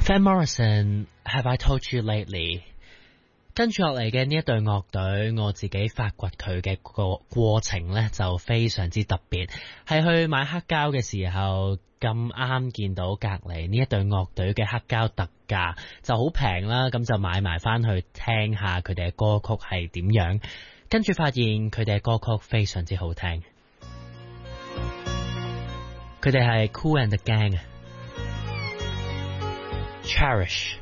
Van Morrison Have I Told You Lately。 跟住落嚟嘅呢一隊樂隊，我自己發掘佢嘅個過程呢就非常之特別，係去買黑膠嘅時候咁啱見到隔離呢一隊樂隊嘅黑膠特價就好平啦，咁就買埋翻去聽下佢哋嘅歌曲係點樣，跟住發現佢哋嘅歌曲非常之好聽。佢哋係 Kool and the Gang，Cherish。